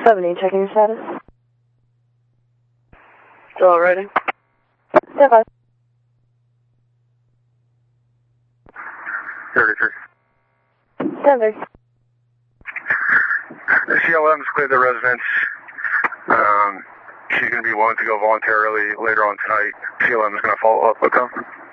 70, checking your status. Still ready? Stand by. 33. Stand by. CLM's cleared the residence. She's going to be willing to go voluntarily later on tonight. CLM is going to follow up with them.